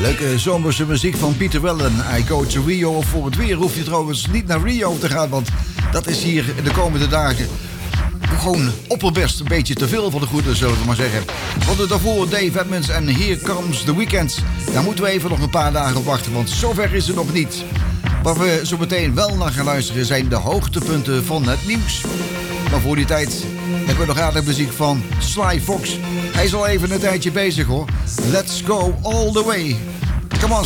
Leuke zomerse muziek van Pieter Wellen. I Go to Rio. Voor het weer hoef je trouwens niet naar Rio te gaan, want dat is hier de komende dagen gewoon opperbest een beetje te veel van de goede, zullen we maar zeggen. Want daarvoor Dave Edmunds en Here Comes the Weekend. Daar moeten we even nog een paar dagen op wachten, want zover is het nog niet. Waar we zo meteen wel naar gaan luisteren zijn de hoogtepunten van het nieuws. Maar voor die tijd hebben we nog aardig muziek van Sly Fox. Hij is al even een tijdje bezig hoor. Let's go all the way. Come on.